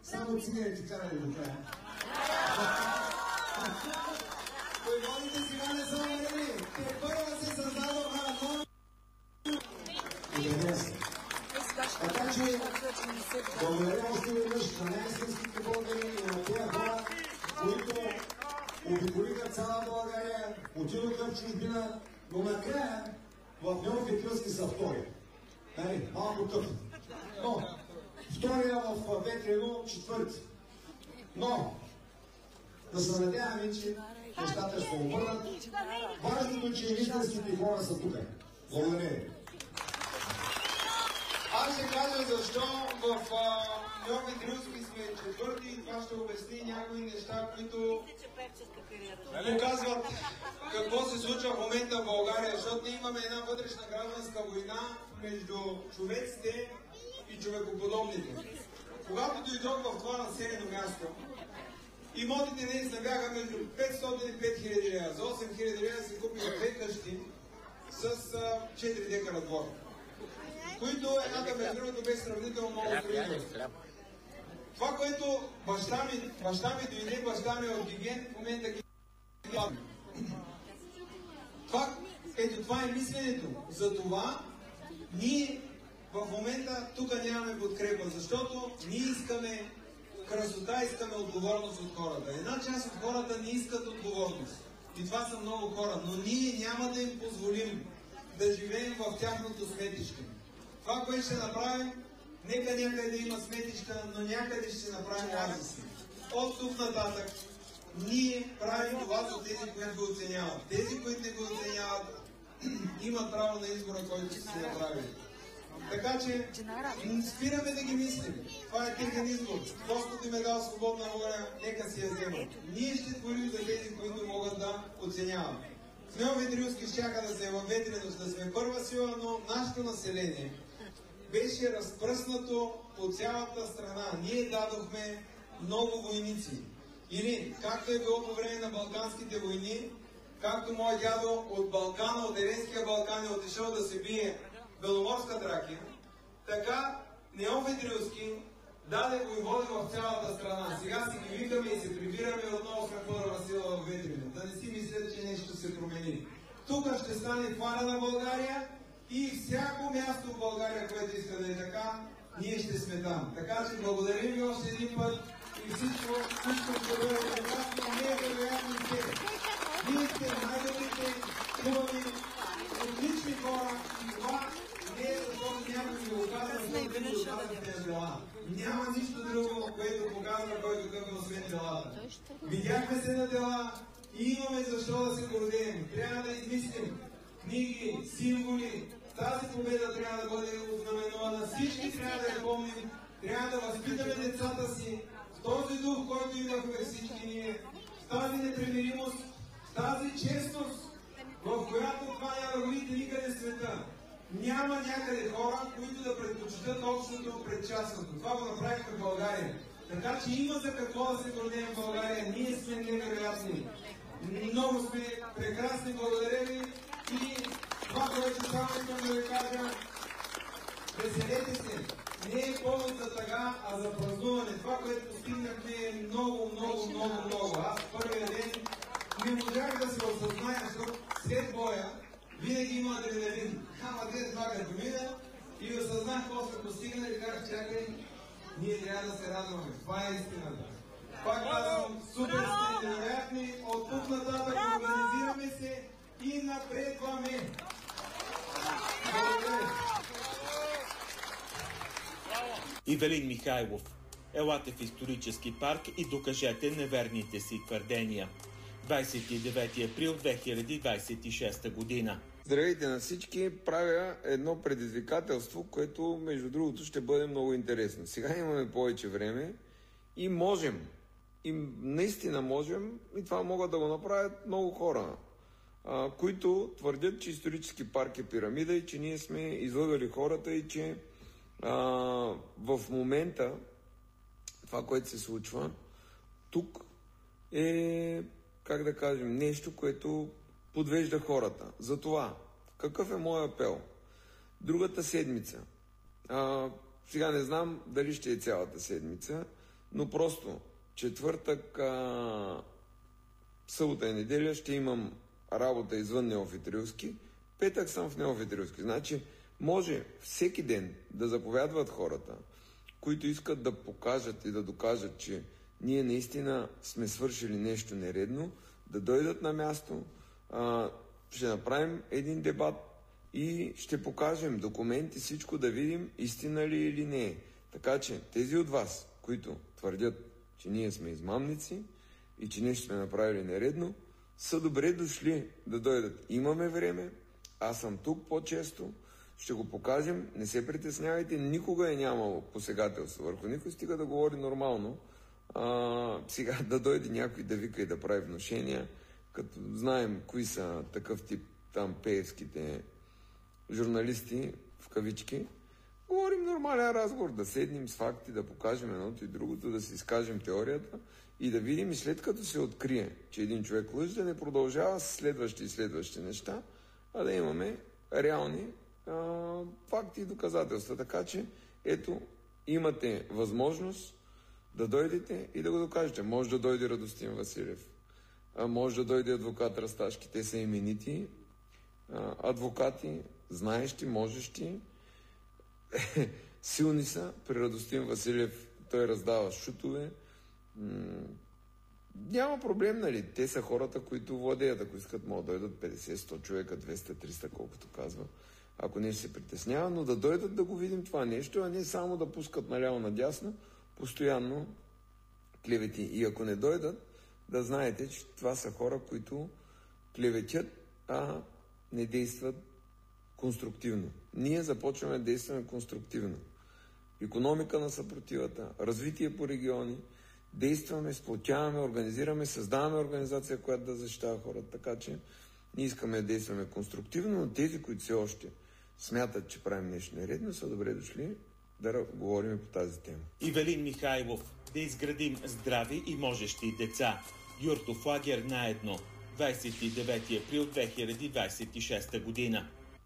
Само циганите карали до края. Войводите сега не са умрели. Те първа се създадоха нови. Така че, благодаря още веднъж на най-истинските българи и на тези хора, които обиколиха цяла България, отидоха в чужбина, но накрая в Неофитрилски са втори. Малко тъпно. Но втория в Ветрино четвърти. Но да се надяваме, че нещата ще обърнат. Важното е, че истинските хора са тук. Благодаря ви. Аз ще кажа защо в Неофитрилски сме четвърти и това ще обясни някои неща, които показват какво се случва в момента в България, защото ние имаме една вътрешна гражданска война между човеците и човекоподобните. Когато дойдох в това населено място, имотите наистина бяха между 500 и 5000 лева. За 8000 лева си купих две къщи с 4 декара двор, които едната между другото бе сравнително много строителство. Това, което баща ми дойде, баща ми е от Гиген, в момента ги това е мисленето. Затова ние в момента тук нямаме подкрепа, защото ние искаме красота, искаме отговорност от хората. Една част от хората не искат отговорност. И това са много хора, но ние няма да им позволим да живеем в тяхното сметище. Това, което ще направим, нека някъде да има сметища, но някъде ще направим оазиси. От тук нататък ние правим това за тези, които го оценяват. Тези, които не го оценяват, имат право на избора, който ще се направи. Така че спираме да ги мислим. Това е техен избор. Господ им е дал свободна воля, нека си я вземат. Ние ще творим за тези, които могат да оценяват. В Неофитрилски щяха да се във Ветрино, да сме първа сила, но нашето население беше разпръснато по цялата страна. Ние дадохме много войници. Или, както е било по време на Балканските войни, както мой дядо от Балкана, от Еренския Балкан е отишъл да се бие Беломорска Тракия, така Неофитрилски даде войводи в цялата страна. Сега си ги викаме и се прибираме отново сме първа сила в Ветрино. Да не си мислят, че нещо се промени. Тук ще стане фара на България и всяко място в България, което иска да е така, ние ще сме там. Така че благодарим ви още един път и всичко ще бъде прекрасно, но не е вероятно те. Вие сте най-добрите, хубави, отлични хора и това не е защото някой ви го казва, защото ви го казвате дела. Няма нищо друго, което показва кой какъв е освен делата. Видяхме се на дела и имаме защо да се гордеем. Трябва да измислим книги, символи. Тази победа трябва да бъде ознаменована. Всички трябва да я помним. Трябва да възпитаме децата си в този дух, който имахме всички ние. В тази непримиримост, в тази честност, в която това няма да го видите никъде в света. Няма някъде хора, които да предпочитат общото пред частното. Това го направихме в България. Така че има за какво да се гордеем в България. Ние сме невероятни. Много сме прекрасни, благодаря ви. И това, което само искам да ви кажа, веселете се. Не е повод за тъга, а за празнуване. Това, което постигнахме е много. Аз първия ден не можах да се осъзная, защото след боя винаги има адреналин. Ама ден-два като мина и осъзнах какво сме постигнали и казах, чакай, ние трябва да се радваме. Това е истината. Пак казвам, супер сте невероятни, от тук нататък организираме се и напредваме. Благодаря. Ивелин Михайлов. Елате в исторически парк и докажете неверните си твърдения. 29 април 2026 година. Здравейте на всички! Правя едно предизвикателство, което между другото ще бъде много интересно. Сега имаме повече време и можем. И наистина можем, и това могат да го направят много хора, които твърдят, че исторически парк е пирамида и че ние сме излъгали хората и че в момента това, което се случва тук е, как да кажем, нещо, което подвежда хората. Затова, какъв е моят апел? Другата седмица, сега не знам дали ще е цялата седмица, но просто четвъртък, събота и неделя ще имам работа извън Неофит-Рилски, петък съм в Неофит-Рилски. Значи може всеки ден да заповядват хората, които искат да покажат и да докажат, че ние наистина сме свършили нещо нередно, да дойдат на място, ще направим един дебат и ще покажем документи, всичко да видим истина ли или не е. Така че тези от вас, които твърдят, че ние сме измамници и че нещо сме направили нередно, са добре дошли да дойдат. Имаме време, аз съм тук по-често, ще го покажем, не се притеснявайте, никога е нямало посегателство върху никой, стига да говори нормално. Сега да дойде някой да вика и да прави внушения, като знаем кои са такъв тип там пеевските журналисти, в кавички, говорим нормален разговор, да седнем с факти, да покажем едното и другото, да си изкажем теорията и да видим и след като се открие, че един човек лъже, да не продължава с следващи неща, а да имаме реални факти и доказателства. Така че, ето, имате възможност да дойдете и да го докажете. Може да дойде Радостин Василев, може да дойде адвокат Расташки. Те са именити адвокати, знаещи, можещи, силни са. При Радостин Василев той раздава шутове. Няма проблем, нали? Те са хората, които владеят. Ако искат, могат да дойдат 50-100 човека, 200-300, колкото казва. Ако не се притеснява, но да дойдат да го видим това нещо, а не само да пускат наляво-надясно, постоянно клевети. И ако не дойдат, да знаете, че това са хора, които клеветят, а не действат конструктивно. Ние започваме да действаме конструктивно. Икономика на съпротивата, развитие по региони, действаме, сплотяваме, организираме, създаваме организация, която да защитава хората. Така че ние искаме да действаме конструктивно, но тези, които все още смятат, че правим нещо нередно, са добре дошли да говорим по тази тема. Ивелин Михайлов. Да изградим здрави и можещи деца. Юртов лагер на едно. 29 април 2026 година.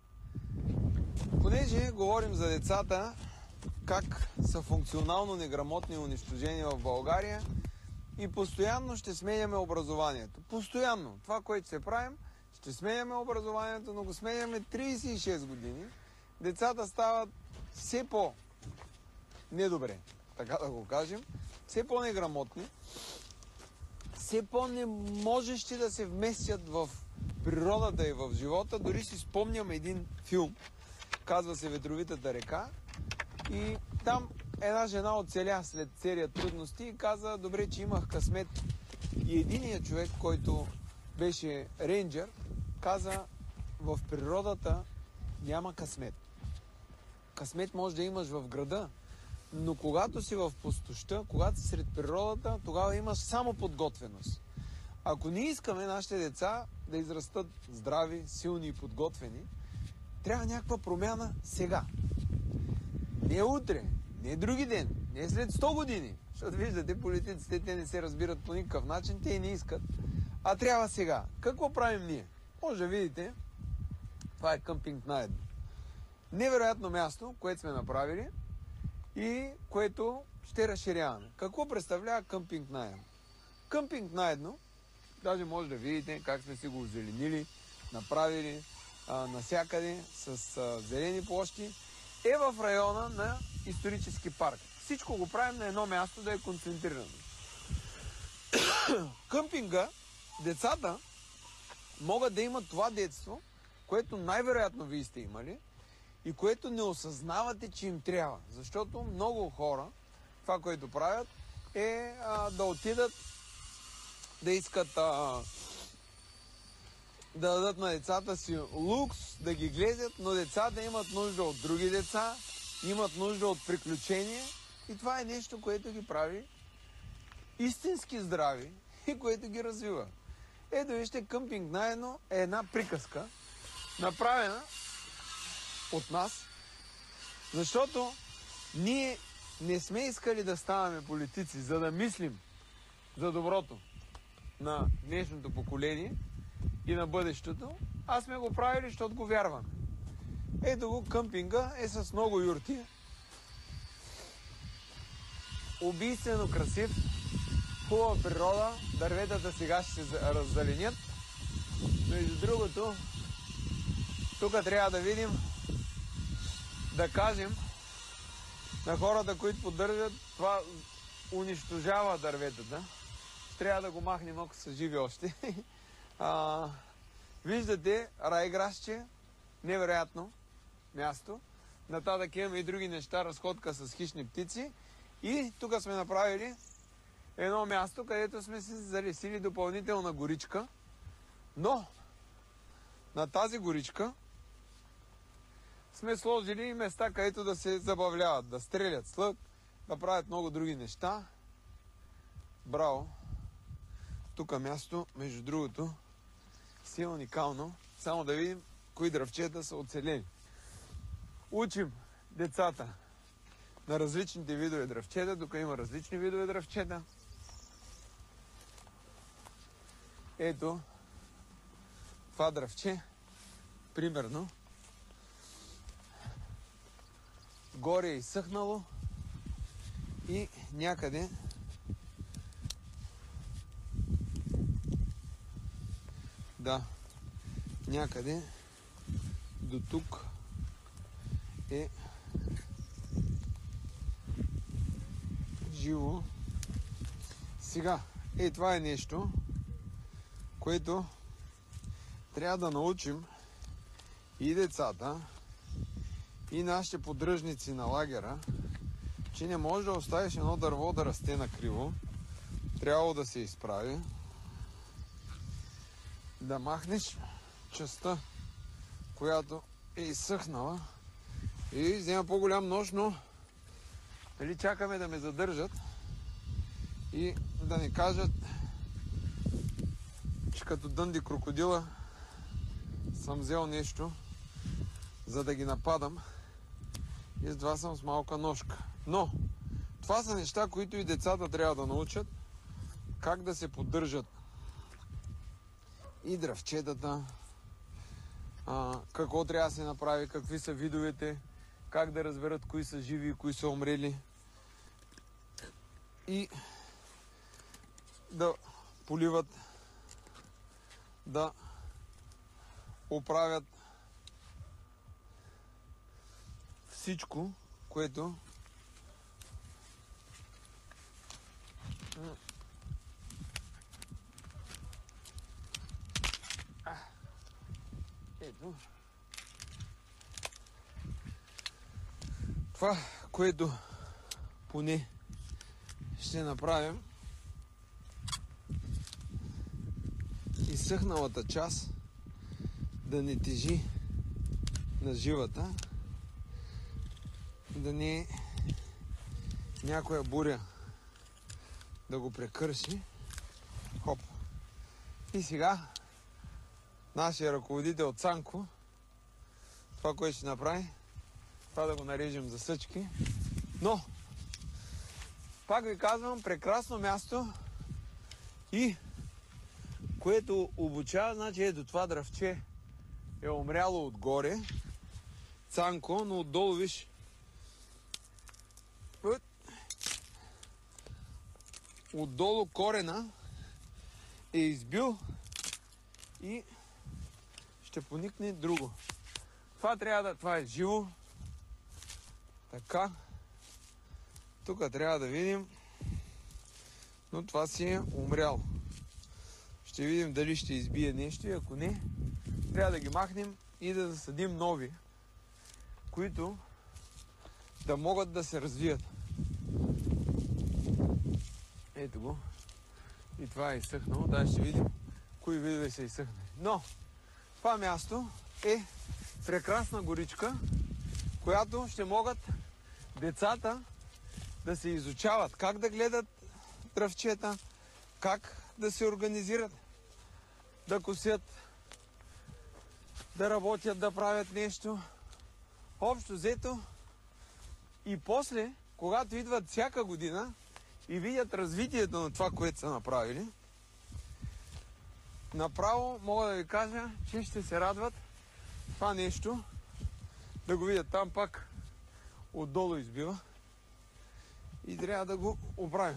Понеже говорим за децата, как са функционално неграмотни и унищожени в България и постоянно ще сменяме образованието. Постоянно. Това, което ще правим, ще сменяме образованието, но го сменяме 36 години. Децата стават все по-недобре, така да го кажем, все по-неграмотни, все по-неможещи да се вместят в природата и в живота. Дори си спомням един филм, казва се "Ветровитата река", и там една жена оцеля след серия трудности и каза: добре, че имах късмет. И единият човек, който беше рейнджер, каза: в природата няма късмет. Късмет може да имаш в града, но когато си в пустоща, когато си сред природата, тогава имаш само подготвеност. Ако ние искаме нашите деца да израстат здрави, силни и подготвени, трябва някаква промяна сега. Не утре, не други ден, не след 100 години. Защото виждате, политиците, те не се разбират по никакъв начин, те и не искат. А трябва сега. Какво правим ние? Може да видите, това е къмпинг на едно. Невероятно място, което сме направили и което ще разширяваме. Какво представлява къмпинг на едно? Къмпинг на едно, даже може да видите как сме си го озеленили, направили насякъде с зелени площи, е в района на исторически парк. Всичко го правим на едно място, да е концентрирано. Къмпинга, децата могат да имат това детство, което най-вероятно вие сте имали и което не осъзнавате, че им трябва. Защото много хора, това, което правят, е да отидат да искат да дадат на децата си лукс, да ги гледат, но децата имат нужда от други деца, имат нужда от приключения и това е нещо, което ги прави истински здрави и което ги развива. Ето вижте, къмпинг на едно е една приказка, направена от нас, защото ние не сме искали да ставаме политици, за да мислим за доброто на днешното поколение и на бъдещето, а сме го правили, защото го вярваме. Ето го, къмпинга е с много юрти. убийствено красив, хубава природа, дърветата сега ще се раззеленят. Между другото, тук трябва да видим, да кажем на хората, които поддържат, това унищожава дърветата. Трябва да го махнем, ако са живи още. Виждате райграсче, невероятно място. Нататък имаме и други неща, разходка с хищни птици. И тук сме направили едно място, където сме се залесили допълнителна горичка. Но на тази горичка сме сложили и места, където да се забавляват, да стрелят с лък, да правят много други неща. Браво! Тук място, между другото, си е уникално. Само да видим кои дръвчета са оцелени. Учим децата на различните видове дръвчета. Тук има различни видове дръвчета. Ето, това дръвче, примерно, горе е изсъхнало и някъде някъде до тук е живо. Сега, това е нещо, което трябва да научим и децата, и нашите поддръжници на лагера, че не може да оставиш едно дърво да расте накриво. Трябва да се изправи, да махнеш частта, която е изсъхнала, и взема по-голям нож, но чакаме да ме задържат и да ни кажат, че като Дънди крокодила съм взел нещо, за да ги нападам, и с това съм с малка ножка. Но това са неща, които и децата трябва да научат, как да се поддържат и дръвчетата, какво трябва да се направи, какви са видовете, как да разберат кои са живи и кои са умрели, и да поливат, да оправят всичко, което ето това, което поне ще направим, изсъхналата част да не тежи на живата, да не е някоя буря да го прекърши. Хоп! И сега нашия ръководител Цанко, това, което ще направи, това да го нарежем за съчки. Но, пак ви казвам, прекрасно място, и което обучава, значи ето това дръвче е умряло отгоре, Цанко, но отдолу виж, отдолу корена е избил и ще поникне друго. Това е живо. Така. Тук трябва да видим, но това си е умрял. Ще видим дали ще избие нещо, и ако не, трябва да ги махнем и да засадим нови, които да могат да се развият. Ето го. И това е изсъхнало. Да, ще видим кои видове са изсъхнали. Но това място е прекрасна горичка, която ще могат децата да се изучават как да гледат дръвчета, как да се организират, да косят, да работят, да правят нещо. Общо взето, и после, когато идват всяка година и видят развитието на това, което са направили, направо мога да ви кажа, че ще се радват това нещо, да го видят. Там пак отдолу избива. и трябва да го оправим.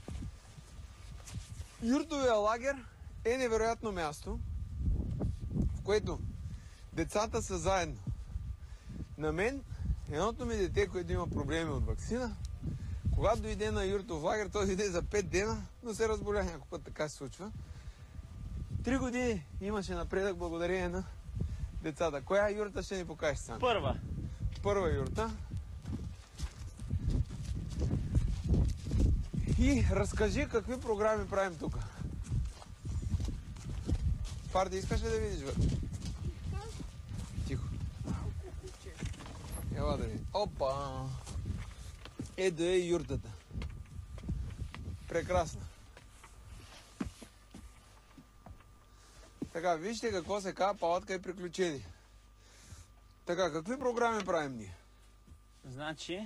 Юртовия лагер е невероятно място, в което децата са заедно. На мен, едното ми дете, което има проблеми от ваксина, когато дойде на юртов лагер, той дойде за 5 дена, но се разболя някой път, така се случва. 3 години имаше напредък благодарение на децата. Коя юрта ще ни покажеш сам? Първа юрта. И разкажи какви програми правим тук. Фарди, искаш ли да видиш вътре? Тихо. Ела да видим. Опа! Ето е юртата. Прекрасна. Така, вижте какво се казва палатка и приключения. Така, какви програми правим ние? Значи,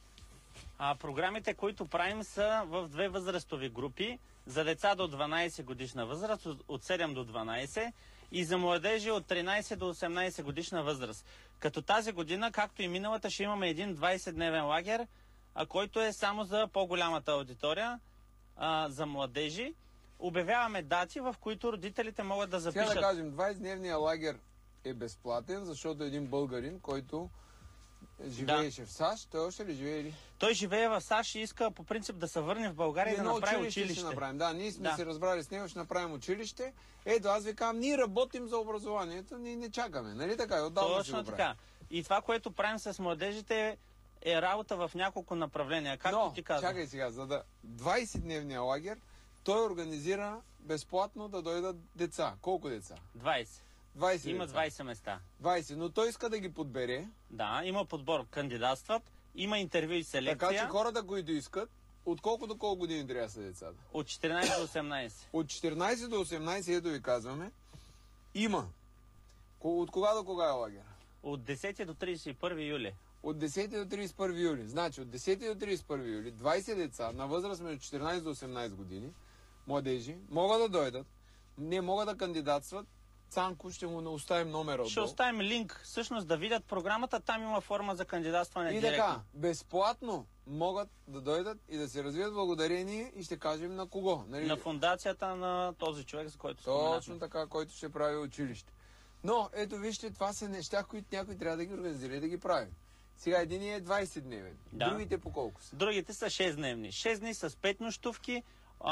програмите, които правим, са в 2 възрастови групи. За деца до 12 годишна възраст, от 7 до 12, и за младежи от 13 до 18 годишна възраст. Като тази година, както и миналата, ще имаме един 20-дневен лагер, който е само за по-голямата аудитория, за младежи. Обявяваме дати, в които родителите могат да запишат. Сега да кажем, 20-дневния лагер е безплатен, защото един българин, който живееше в САЩ, той още ли живее ли? Той живее в САЩ и иска по принцип да се върне в България и да направи училище. Ще направим. Да, ние сме се разбрали с него, ще направим училище. Ето, аз ви казвам, ние работим за образованието, ние не чакаме. Нали така? Отдавна точно така. И това, което правим с младежите, е работа в няколко направления. Както ти казвам. Чакай сега, за да 20-дневния лагер, той организира безплатно да дойдат деца. Колко деца? 20. 20 има деца. 20 места. 20, но той иска да ги подбере. Да, има подбор, кандидатстват, има интервю и селекция. Така че хората, които искат, от колко до колко години трябва да са децата? От 14 до 18. От 14 до 18, ето ви казваме, има. От кога до кога е лагер? От 10 до 31 юли. От 10 до 31 юли. Значи от 10 до 31 юли 20 деца на възраст между 14 до 18 години, младежи, могат да дойдат, не могат да кандидатстват. Цанко ще му оставим номера отдолу. Ще оставим линк, всъщност да видят програмата, там има форма за кандидатстване и директно. Така, безплатно могат да дойдат и да се развият благодарение и ще кажем на кого. Нали? На фундацията на този човек, за който споменахме. Точно така, който ще прави училище. Но, ето вижте, това са неща, които някой трябва да ги организира и да ги прави. Сега един е 20-дневен. Да. Другите по колко са? Другите са 6-дневни. 6 дни с 5 нощувки,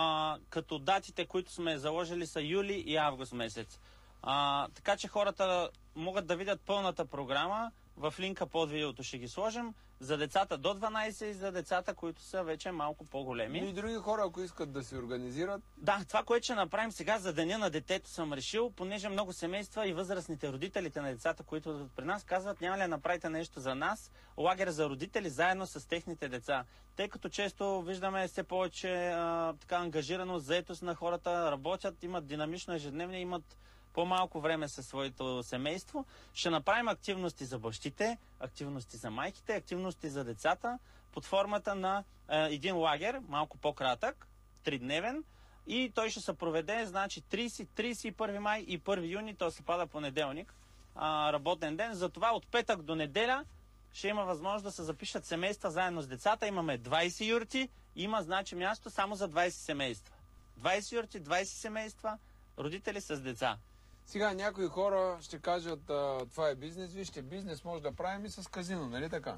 като датите, които сме заложили, са юли и август месец. Така че хората могат да видят пълната програма. В линка под видеото ще ги сложим. За децата до 12 и за децата, които са вече малко по-големи. Но и други хора, ако искат да се организират. Да, това, което ще направим сега за Деня на детето, съм решил, понеже много семейства и възрастните родителите на децата, които при нас казват, няма ли да направите нещо за нас, лагер за родители заедно с техните деца. Тъй като често виждаме все повече така ангажираност, заетост на хората, работят, имат динамично ежедневие, имат по-малко време със своето семейство. Ще направим активности за бащите, активности за майките, активности за децата под формата на един лагер, малко по-кратък, 3-дневен, и той ще се проведе, значи 30, 31 май и 1 юни, то се пада понеделник, работен ден. Затова от петък до неделя ще има възможност да се запишат семейства заедно с децата. Имаме 20 юрти, има значи място само за 20 семейства. 20 юрти, 20 семейства, родители с деца. Сега някои хора ще кажат, това е бизнес. Вижте, бизнес може да правим и с казино, нали така?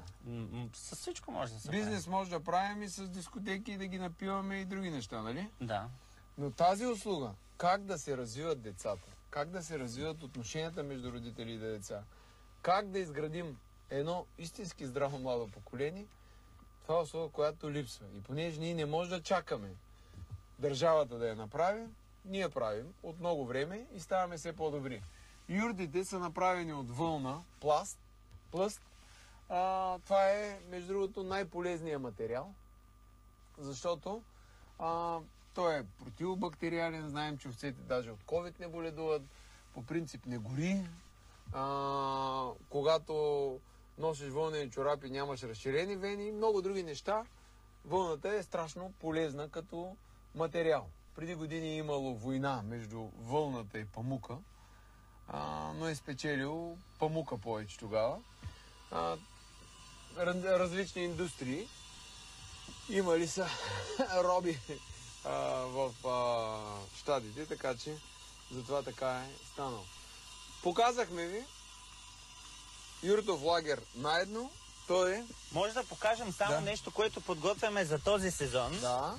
С всичко може да се Бизнес може да правим и с дискотеки, да ги напиваме и други неща, нали? Да. Но тази услуга, как да се развиват децата, как да се развиват отношенията между родители и деца, как да изградим едно истински здраво младо поколение, това е услуга, която липсва. И понеже ние не можем да чакаме държавата да я направи, ние правим от много време и ставаме все по-добри. Юртите са направени от вълна, плъст. Това е, между другото, най-полезният материал, защото той е противобактериален. Знаем, че овцете даже от COVID не боледуват, по принцип не гори. Когато носиш вълнени чорапи, нямаш разширени вени и много други неща. Вълната е страшно полезна като материал. Преди години е имало война между вълната и памука, но е спечелил памука повече тогава. Различни индустрии. имали са роби в щатите, така че затова така е станало. Показахме ви юртов лагер наедно. Той е... Може да покажем само нещо, което подготвяме за този сезон. Да.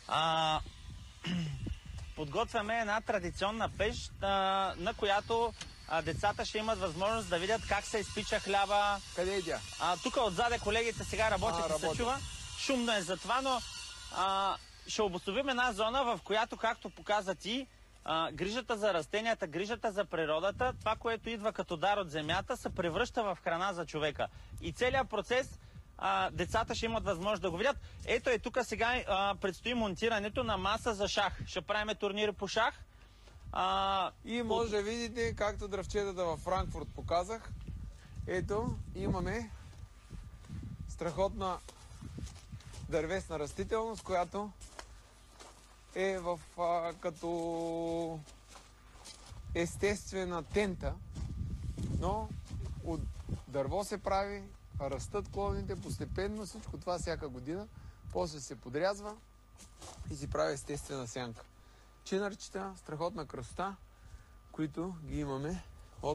Подготвяме една традиционна пещ, на която децата ще имат възможност да видят как се изпича хляба. Къде е тя? Тук отзаде колегите сега работят и се чува. Шумно е за това, но ще обособим една зона, в която, както показа ти, грижата за растенията, грижата за природата, това, което идва като дар от земята, се превръща в храна за човека. И целият процес децата ще имат възможност да го видят. Ето е тук сега предстои монтирането на маса за шах. Ще правим турнири по шах. И може да видите, както дръвчетата във Франкфурт показах. Ето, имаме страхотна дървесна растителност, която е в като естествена тента, но от дърво се прави, растат клоните постепенно, всичко това всяка година, после се подрязва и си прави естествена сянка. Чинърчета, страхотна красота, които ги имаме от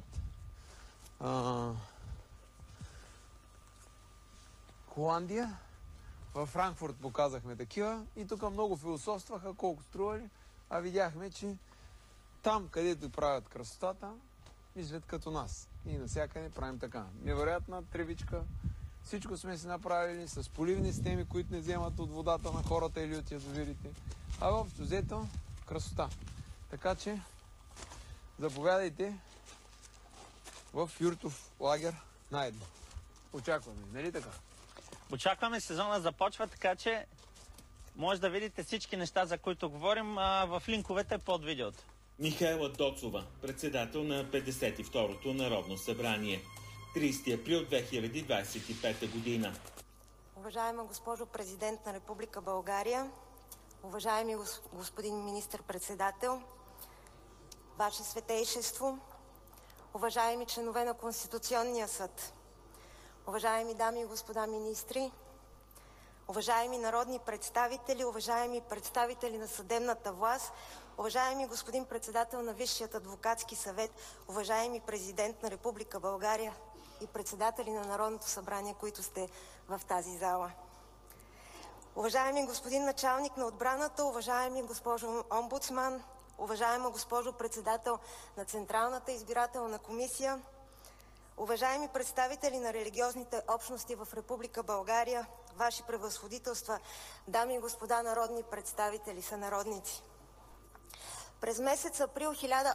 Холандия. Във Франкфурт показахме такива и тук много философстваха колко стрували, а видяхме, че там, където правят красотата, мислят като нас. И навсякъде правим така. Невероятна тревичка. Всичко сме си направили с поливни системи, които не вземат от водата на хората или от язовирите. А въобще взето красота. Така че заповядайте в юртов лагер наедно. Очакваме, нали така? Очакваме, сезона започва, така че може да видите всички неща, за които говорим в линковете под видеото. Михайла Доцова, председател на 52-то Народно събрание. 30 април 2025 година. Уважаема госпожо президент на Република България, уважаеми господин министър-председател, Ваше Светейшество, уважаеми членове на Конституционния съд, уважаеми дами и господа министри, уважаеми народни представители, уважаеми представители на съдебната власт, уважаеми господин председател на Висшият адвокатски съвет, уважаеми президент на Република България и председатели на Народното събрание, които сте в тази зала. Уважаеми господин началник на отбраната, уважаеми госпожо омбудсман, уважаема госпожо председател на Централната избирателна комисия, уважаеми представители на религиозните общности в Република България, Ваши превъзходителства, дами и господа народни представители, сънародници. През месец април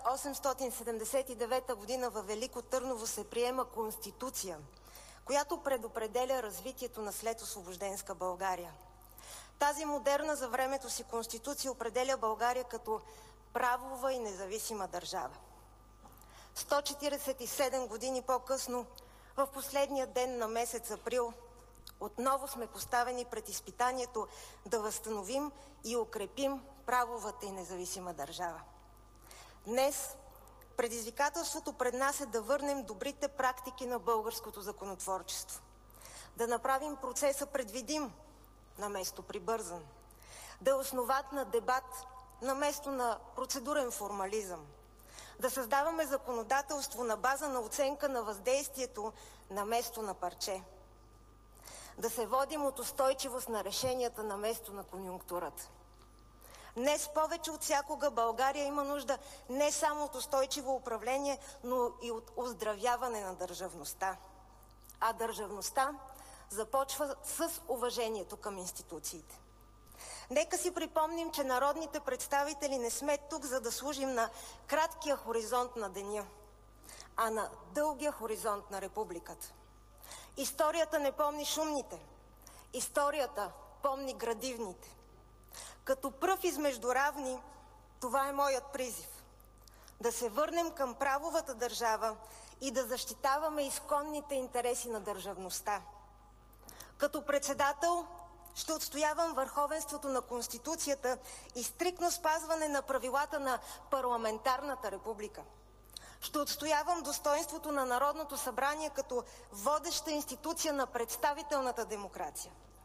1879 г. във Велико Търново се приема Конституция, която предопределя развитието на следосвобожденска България. Тази модерна за времето си Конституция определя България като правова и независима държава. 147 години по-късно, в последния ден на месец април, отново сме поставени пред изпитанието да възстановим и укрепим правовата и независима държава. Днес предизвикателството пред нас е да върнем добрите практики на българското законотворчество, да направим процеса предвидим наместо прибързан, да е основат на дебат наместо на процедурен формализъм, да създаваме законодателство на база на оценка на въздействието наместо на парче, да се водим от устойчивост на решенията наместо на конюнктурата. Днес повече от всякога България има нужда не само от устойчиво управление, но и от оздравяване на държавността. А държавността започва с уважението към институциите. Нека си припомним, че народните представители не сме тук, за да служим на краткия хоризонт на деня, а на дългия хоризонт на републиката. Историята не помни шумните, историята помни градивните. Като пръв измежду равни, това е моят призив. Да се върнем към правовата държава и да защитаваме изконните интереси на държавността. Като председател ще отстоявам върховенството на Конституцията и стриктно спазване на правилата на парламентарната република. Ще отстоявам достоинството на Народното събрание като водеща институция на представителната демокрация.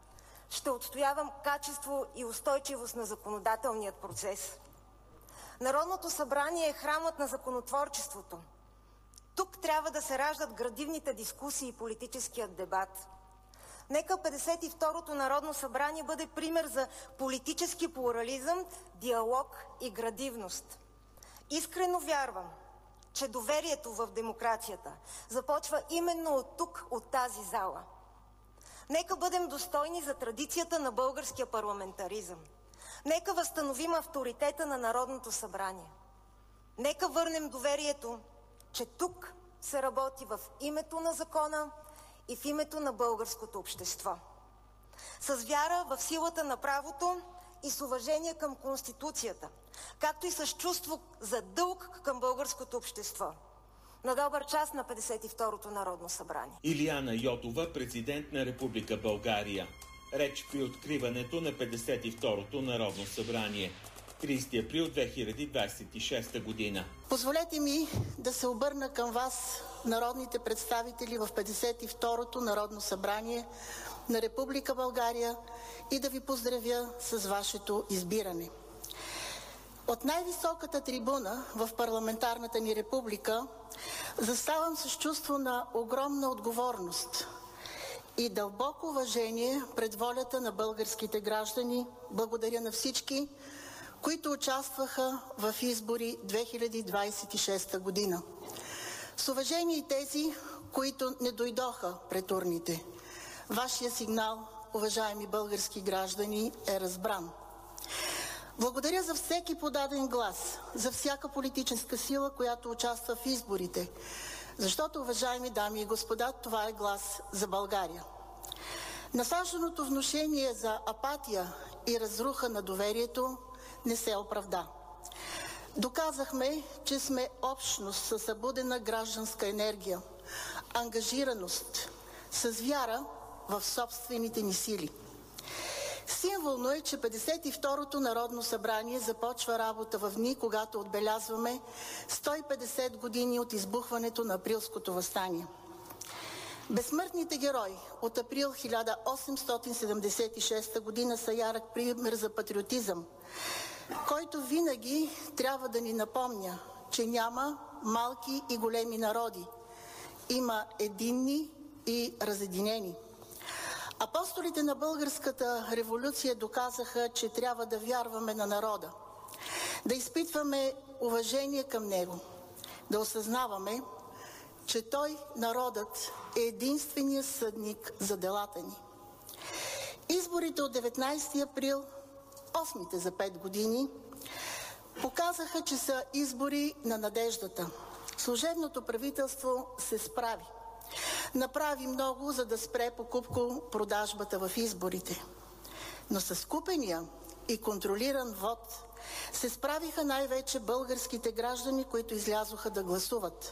ще отстоявам качество и устойчивост на законодателният процес. Народното събрание е храмът на законотворчеството. Тук трябва да се раждат градивните дискусии и политическият дебат. Нека 52-то Народно събрание бъде пример за политически плурализъм, диалог и градивност. Искрено вярвам, че доверието в демокрацията започва именно от тук, от тази зала. Нека бъдем достойни за традицията на българския парламентаризъм. Нека възстановим авторитета на Народното събрание. Нека върнем доверието, че тук се работи в името на закона и в името на българското общество. С вяра в силата на правото и с уважение към Конституцията, както и с чувство за дълг към българското общество. На добър час на 52-то Народно събрание. Илияна Йотова, президент на Република България. Реч при откриването на 52-то Народно събрание. 30 април 2026 година. Позволете ми да се обърна към вас, народните представители в 52-то Народно събрание на Република България, и да ви поздравя с вашето избиране. От най-високата трибуна в парламентарната ни република заставам с чувство на огромна отговорност и дълбоко уважение пред волята на българските граждани. Благодаря на всички, които участваха в избори 2026 година. С уважение и тези, които не дойдоха пред урните. Вашия сигнал, уважаеми български граждани, е разбран. Благодаря за всеки подаден глас, за всяка политическа сила, която участва в изборите. Защото, уважаеми дами и господа, това е глас за България. Насажданото внушение за апатия и разруха на доверието не се оправда. Доказахме, че сме общност със събудена гражданска енергия, ангажираност, с вяра в собствените ни сили. Символно е, че 52-то Народно събрание започва работа в дни, когато отбелязваме 150 години от избухването на Априлското въстание. Безсмъртните герои от април 1876 година са ярък пример за патриотизъм, който винаги трябва да ни напомня, че няма малки и големи народи. Има единни и разединени. Апостолите на българската революция доказаха, че трябва да вярваме на народа, да изпитваме уважение към него, да осъзнаваме, че той, народът, е единственият съдник за делата ни. Изборите от 19 април, 8-те за 5 години, показаха, че са избори на надеждата. Служебното правителство се справи. Направи много, за да спре покупко-продажбата в изборите. Но с купения и контролиран вод се справиха най-вече българските граждани, които излязоха да гласуват.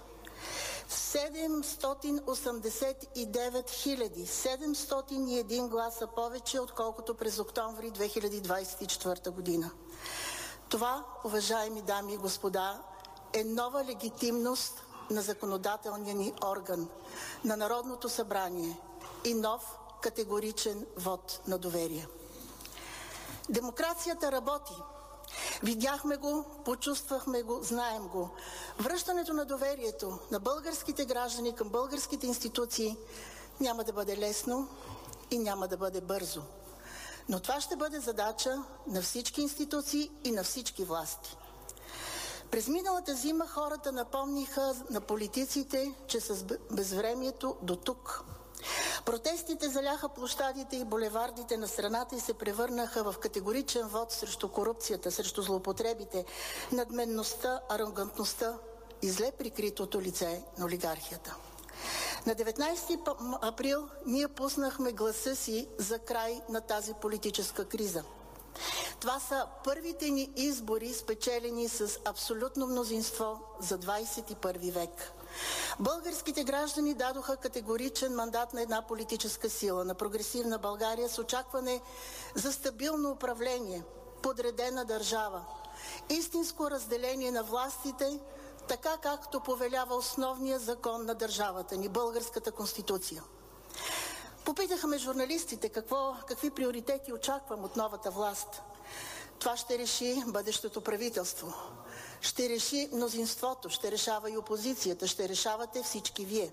789 701 гласа повече, отколкото през октомври 2024 година. Това, уважаеми дами и господа, е нова легитимност на законодателния ни орган, на Народното събрание и нов категоричен вод на доверие. Демокрацията работи. Видяхме го, почувствахме го, знаем го. Връщането на доверието на българските граждани към българските институции няма да бъде лесно и няма да бъде бързо. Но това ще бъде задача на всички институции и на всички власти. През миналата зима хората напомниха на политиците, че с безвремието до тук. Протестите заляха площадите и булевардите на страната и се превърнаха в категоричен вод срещу корупцията, срещу злоупотребите, надменността, арогантността и зле прикритото лице на олигархията. На 19 април ние пуснахме гласа си за край на тази политическа криза. Това са първите ни избори, спечелени с абсолютно мнозинство за 21 век. Българските граждани дадоха категоричен мандат на една политическа сила, на прогресивна България, с очакване за стабилно управление, подредена държава, истинско разделение на властите, така както повелява основния закон на държавата ни, българската конституция. Попитаха журналистите какви приоритети очаквам от новата власт. Това ще реши бъдещото правителство. Ще реши мнозинството, ще решава и опозицията, ще решавате всички вие.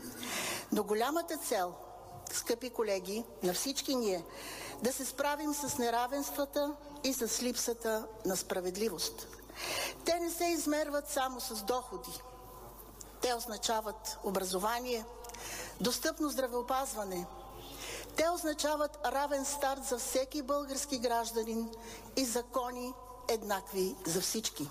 Но голямата цел, скъпи колеги, на всички ние, да се справим с неравенствата и с липсата на справедливост. Те не се измерват само с доходи. Те означават образование, достъпно здравеопазване. Те означават равен старт за всеки български гражданин и закони еднакви за всички.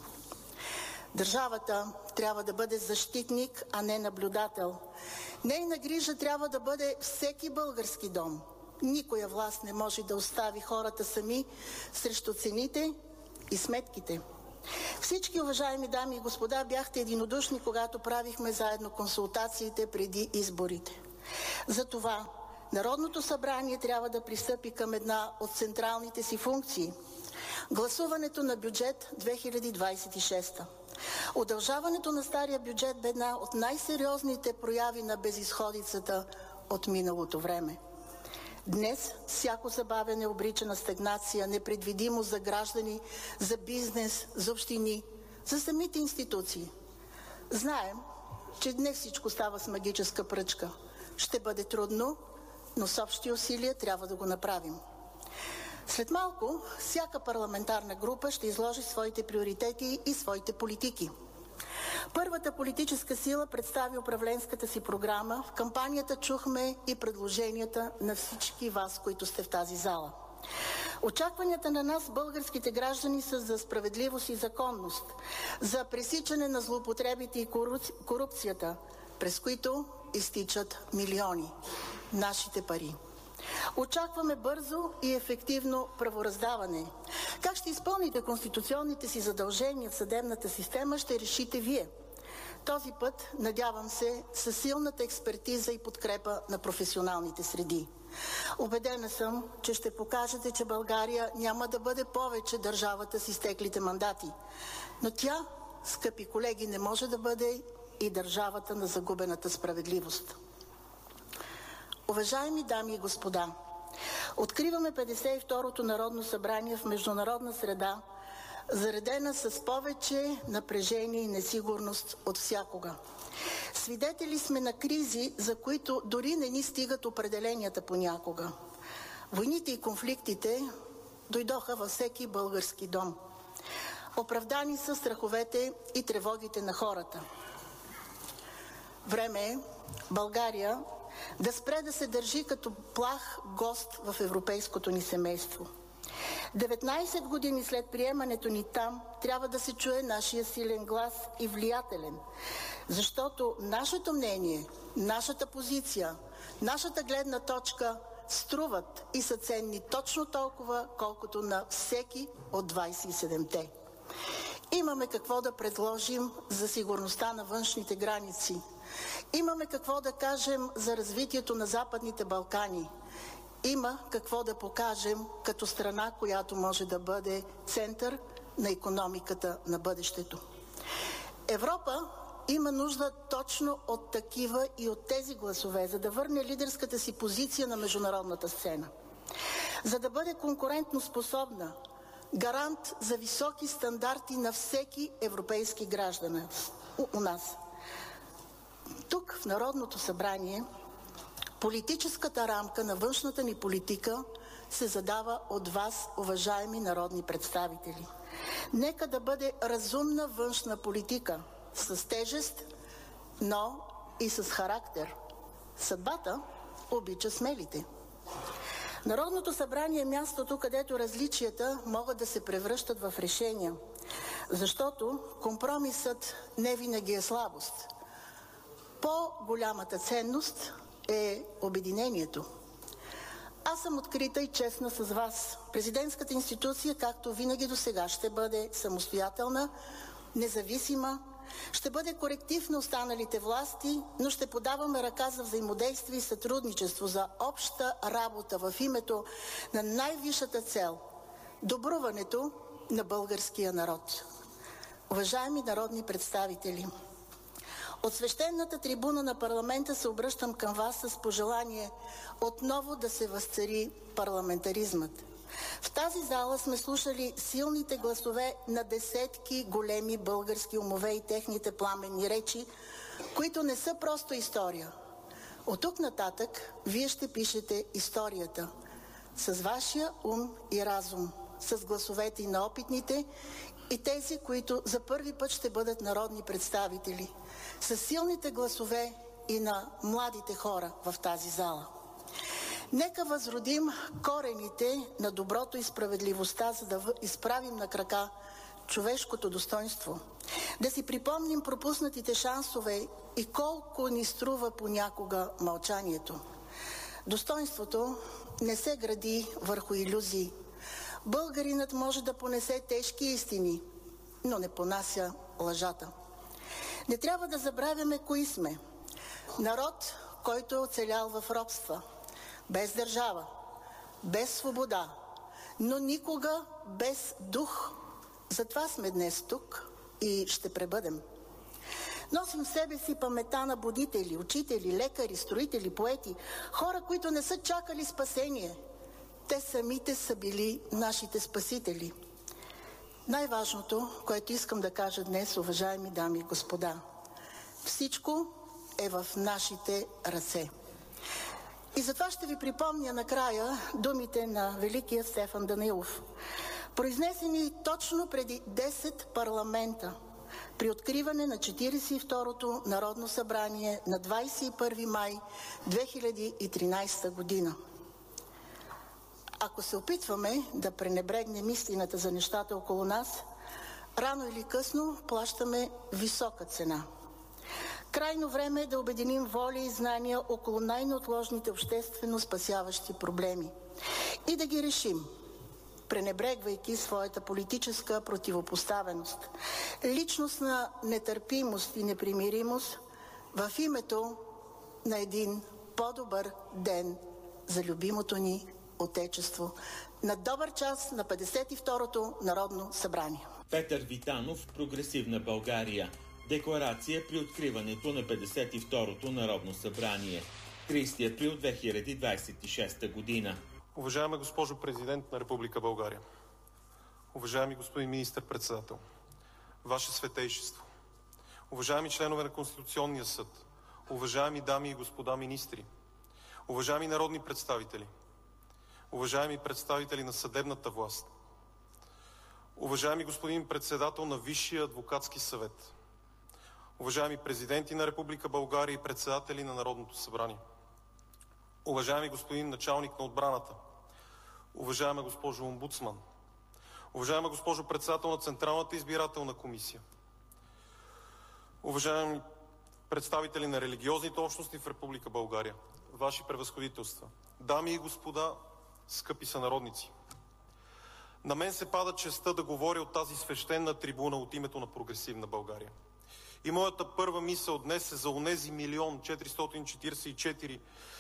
Държавата трябва да бъде защитник, а не наблюдател. Нейна грижа трябва да бъде всеки български дом. Никоя власт не може да остави хората сами срещу цените и сметките. Всички, уважаеми дами и господа, бяхте единодушни, когато правихме заедно консултациите преди изборите. Затова Народното събрание трябва да пристъпи към една от централните си функции – гласуването на бюджет 2026. Удължаването на стария бюджет бе една от най-сериозните прояви на безизходицата от миналото време. Днес всяко забавяне обрича на стагнация, непредвидимост за граждани, за бизнес, за общини, за самите институции. Знаем, че днес всичко става с магическа пръчка. Ще бъде трудно, но с общи усилия трябва да го направим. След малко всяка парламентарна група ще изложи своите приоритети и своите политики. Първата политическа сила представи управленската си програма. В кампанията чухме и предложенията на всички вас, които сте в тази зала. Очакванията на нас, българските граждани, са за справедливост и законност, за пресичане на злоупотребите и корупцията, през които изтичат милиони, нашите пари. Очакваме бързо и ефективно правораздаване. Как ще изпълните конституционните си задължения в съдебната система, ще решите вие. Този път, надявам се, със силната експертиза и подкрепа на професионалните среди. Убедена съм, че ще покажете, че България няма да бъде повече държавата с изтеклите мандати. Но тя, скъпи колеги, не може да бъде и държавата на загубената справедливост. Уважаеми дами и господа, откриваме 52-то Народно събрание в международна среда, заредена с повече напрежение и несигурност от всякога. Свидетели сме на кризи, за които дори не ни стигат определенията понякога. Войните и конфликтите дойдоха във всеки български дом. Оправдани са страховете и тревогите на хората. Време е България да спре да се държи като плах гост в европейското ни семейство. 19 години след приемането ни там трябва да се чуе нашия силен глас и влиятелен, защото нашето мнение, нашата позиция, нашата гледна точка струват и са ценни точно толкова, колкото на всеки от 27-те. Имаме какво да предложим за сигурността на външните граници. Имаме какво да кажем за развитието на Западните Балкани. Има какво да покажем като страна, която може да бъде център на икономиката на бъдещето. Европа има нужда точно от такива и от тези гласове, за да върне лидерската си позиция на международната сцена. За да бъде конкурентно способна, гарант за високи стандарти на всеки европейски гражданин у нас. Тук в Народното събрание политическата рамка на външната ни политика се задава от вас, уважаеми народни представители. Нека да бъде разумна външна политика, с тежест, но и с характер. Съдбата обича смелите. Народното събрание е мястото, където различията могат да се превръщат в решения, защото компромисът не винаги е слабост. По-голямата ценност е обединението. Аз съм открита и честна с вас. Президентската институция, както винаги досега, ще бъде самостоятелна, независима, ще бъде коректив на останалите власти, но ще подаваме ръка за взаимодействие и сътрудничество, за обща работа в името на най-висшата цел – добруването на българския народ. Уважаеми народни представители, От свещената трибуна на парламента се обръщам към вас с пожелание отново да се възцари парламентаризмът. В тази зала сме слушали силните гласове на десетки големи български умове и техните пламенни речи, които не са просто история. От тук нататък вие ще пишете историята с вашия ум и разум, с гласовете и на опитните и тези, които за първи път ще бъдат народни представители, с силните гласове и на младите хора в тази зала. Нека възродим корените на доброто и справедливостта, за да изправим на крака човешкото достоинство. Да си припомним пропуснатите шансове и колко ни струва понякога мълчанието. Достоинството не се гради върху илюзии. Българинът може да понесе тежки истини, но не понася лъжата. Не трябва да забравяме кои сме. Народ, който е оцелял в робства, без държава, без свобода, но никога без дух. Затова сме днес тук и ще пребъдем. Носим в себе си паметта на будители, учители, лекари, строители, поети, хора, които не са чакали спасение. Те самите са били нашите спасители. Най-важното, което искам да кажа днес, уважаеми дами и господа, всичко е в нашите ръце. И затова ще ви припомня накрая думите на великия Стефан Данаилов, произнесени точно преди 10 парламента при откриване на 42-то Народно събрание на 21 май 2013 година. Ако се опитваме да пренебрегнем истината за нещата около нас, рано или късно плащаме висока цена. Крайно време е да обединим воля и знания около най-неотложните обществено спасяващи проблеми и да ги решим, пренебрегвайки своята политическа противопоставеност, личностна нетърпимост и непримиримост в името на един по-добър ден за любимото ни Отечество. На добър час на 52-то Народно събрание. Петър Витанов, Прогресивна България. Декларация при откриването на 52-то Народно събрание. 30 април 2026 година. Уважаема госпожо Президент на Република България, уважаеми господин министър-председател, Ваше Светейшество, уважаеми членове на Конституционния съд, уважаеми дами и господа министри, уважаеми народни представители, уважаеми представители на съдебната власт, уважаеми господин председател на Висшия адвокатски съвет, уважаеми президенти на Република България и председатели на Народното събрание, уважаеми господин началник на отбраната, уважаема госпожо омбудсман, уважаема госпожо председател на Централната избирателна комисия, уважаеми представители на религиозните общности в Република България, Ваши превъзходителства, дами и господа, скъпи сънародници! На мен се пада честта да говоря от тази свещена трибуна от името на Прогресивна България. И моята първа мисъл днес е за онези 1 444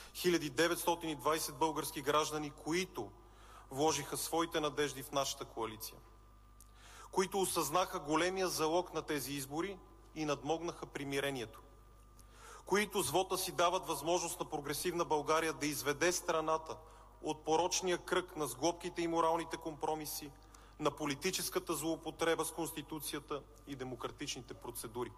920 български граждани, които вложиха своите надежди в нашата коалиция, които осъзнаха големия залог на тези избори и надмогнаха примирението, които с вота си дават възможност на Прогресивна България да изведе страната от порочния кръг на сглобките и моралните компромиси, на политическата злоупотреба с Конституцията и демократичните процедури.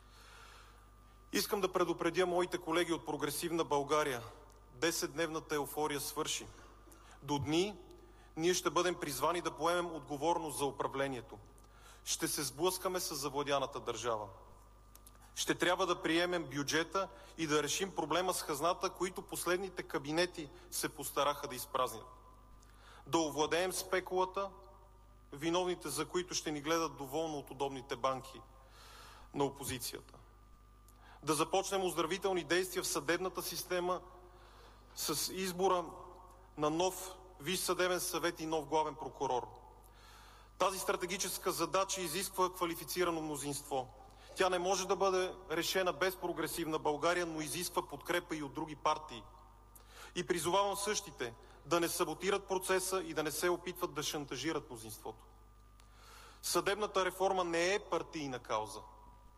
Искам да предупредя моите колеги от Прогресивна България. 10-дневната еуфория свърши. До дни ние ще бъдем призвани да поемем отговорност за управлението. Ще се сблъскаме с завладяната държава. Ще трябва да приемем бюджета и да решим проблема с хазната, които последните кабинети се постараха да изпразнят. Да овладеем спекулата, виновните за които ще ни гледат доволно от удобните банки на опозицията. Да започнем оздравителни действия в съдебната система с избора на нов Висш съдебен съвет и нов главен прокурор. Тази стратегическа задача изисква квалифицирано мнозинство. Тя не може да бъде решена без Прогресивна България, но изисква подкрепа и от други партии. И призовавам същите да не саботират процеса и да не се опитват да шантажират мнозинството. Съдебната реформа не е партийна кауза,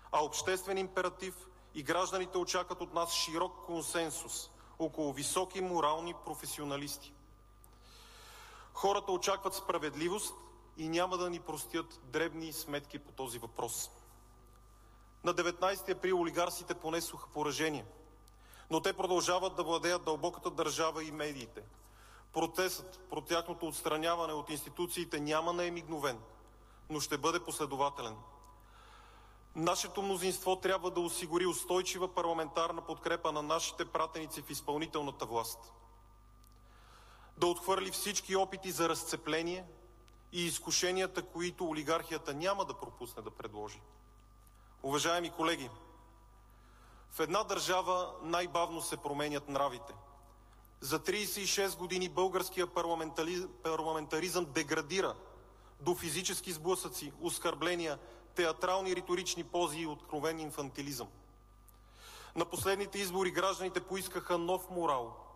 а обществен императив и гражданите очакват от нас широк консенсус около високи морални професионалисти. Хората очакват справедливост и няма да ни простят дребни сметки по този въпрос. На 19 април олигарсите понесоха поражение, но те продължават да владеят дълбоката държава и медиите. Процесът по тяхното отстраняване от институциите няма да е мигновен, но ще бъде последователен. Нашето мнозинство трябва да осигури устойчива парламентарна подкрепа на нашите пратеници в изпълнителната власт. Да отхвърли всички опити за разцепление и изкушенията, които олигархията няма да пропусне да предложи. Уважаеми колеги, в една държава най-бавно се променят нравите. За 36 години българския парламентаризъм деградира до физически сблъсъци, оскърбления, театрални риторични пози и откровен инфантилизъм. На последните избори гражданите поискаха нов морал,